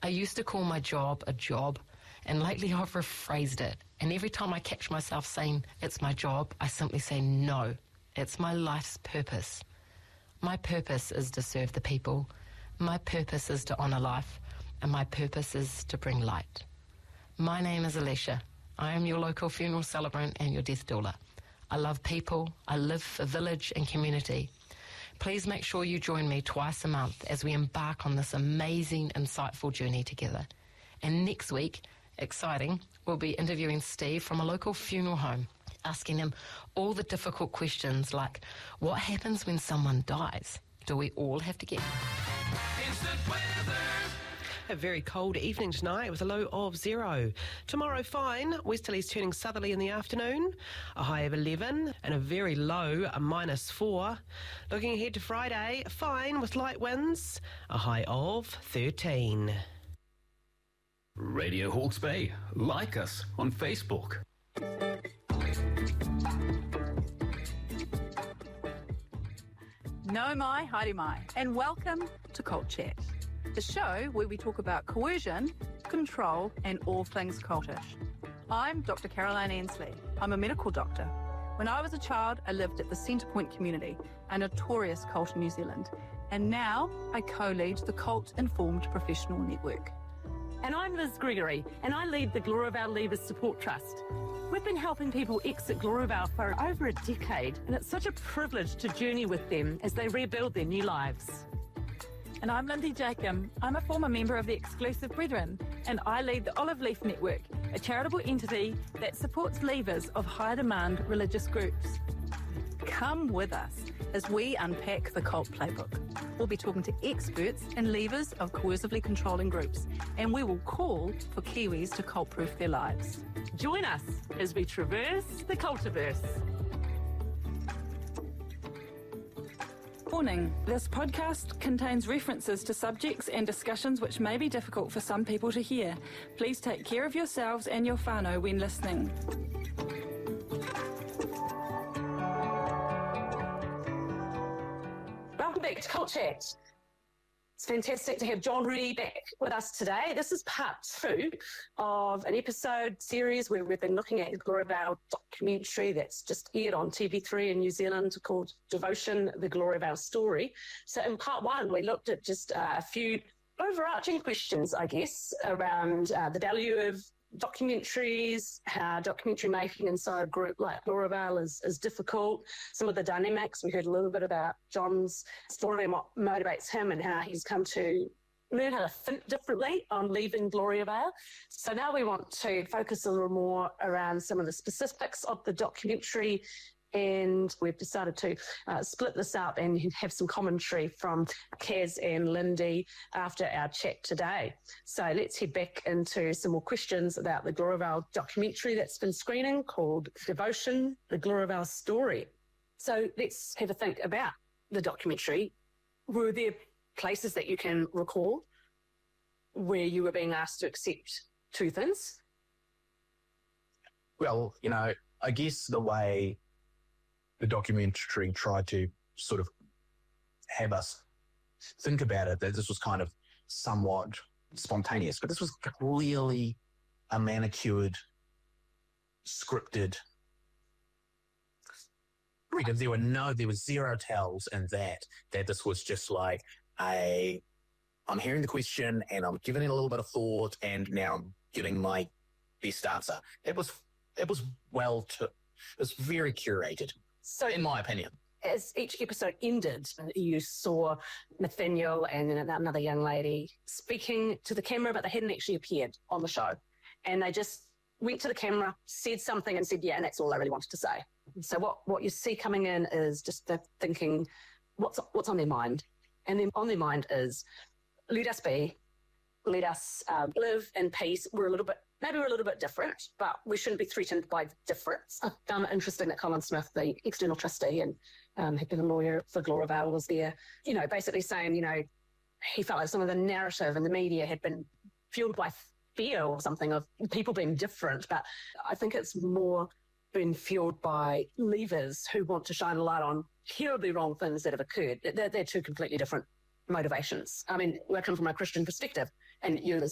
I used to call my job a job, and lately I've rephrased it. And every time I catch myself saying it's my job, I simply say no, it's my life's purpose. My purpose is to serve the people. My purpose is to honour life, and my purpose is to bring light. My name is Alicia. I am your local funeral celebrant and your death doula. I love people. I live for village and community. Please make sure you join me twice a month as we embark on this amazing, insightful journey together. And next week, exciting, we'll be interviewing Steve from a local funeral home, asking him all the difficult questions like, what happens when someone dies? Do we all have to get... Instant weather. A very cold evening tonight with a low of 0. Tomorrow, fine. Westerlies turning southerly in the afternoon. A high of 11 and a very low, a -4. Looking ahead to Friday, fine with light winds. A high of 13. Radio Hawke's Bay. Like us on Facebook. No mai, haere mai, and welcome to Cult Chat, the show where we talk about coercion, control, and all things cultish. I'm Dr. Caroline Ansley. I'm a medical doctor. When I was a child, I lived at the Centrepoint community, a notorious cult in New Zealand, and now I co-lead the Cult Informed Professional Network. And I'm Liz Gregory, and I lead the Gloriavale Leavers Support Trust. We've been helping people exit Gloriavale for over a decade, and it's such a privilege to journey with them as they rebuild their new lives. And I'm Lindy Jacob. I'm a former member of the Exclusive Brethren, and I lead the Olive Leaf Network, a charitable entity that supports leavers of high demand religious groups. Come with us as we unpack the cult playbook. We'll be talking to experts and leavers of coercively controlling groups, and we will call for Kiwis to cult-proof their lives. Join us as we traverse the cultiverse. Warning, this podcast contains references to subjects and discussions which may be difficult for some people to hear. Please take care of yourselves and your whānau when listening. Welcome back to Cult Chat. It's fantastic to have John Rudi back with us today. This is part 2 of an episode series where we've been looking at the Gloriavale documentary that's just aired on TV3 in New Zealand called Devotion, the Gloriavale Story. So in part 1, we looked at just a few overarching questions, I guess, around the value of documentaries, how documentary making inside a group like Gloriavale is difficult, some of the dynamics. We heard a little bit about John's story and what motivates him and how he's come to learn how to think differently on leaving Gloriavale. So now we want to focus a little more around some of the specifics of the documentary, and we've decided to split this up and have some commentary from Kaz and Lindy after our chat today. So let's head back into some more questions about the Gloriavale documentary that's been screening called Devotion, the Gloriavale Story. So let's have a think about the documentary. Were there places that you can recall where you were being asked to accept two things? Well, I guess the way the documentary tried to sort of have us think about it, that this was kind of somewhat spontaneous, but this was clearly a manicured, scripted. There was zero tells in that this was just like I'm hearing the question and I'm giving it a little bit of thought and now I'm getting my best answer. It was very curated. So, in my opinion, as each episode ended, you saw Nathaniel and another young lady speaking to the camera, but they hadn't actually appeared on the show. And they just went to the camera, said something and said, yeah, and that's all they really wanted to say. So what you see coming in is just the thinking, what's on their mind? And then on their mind is, let us be, let us live in peace. Maybe we're a little bit different, but we shouldn't be threatened by difference. I found it interesting that Colin Smith, the external trustee and had been a lawyer for Gloriavale, was there, basically saying, he felt like some of the narrative in the media had been fueled by fear or something of people being different. But I think it's more been fueled by leavers who want to shine a light on terribly wrong things that have occurred. They're two completely different motivations. I mean, we're coming from a Christian perspective, and you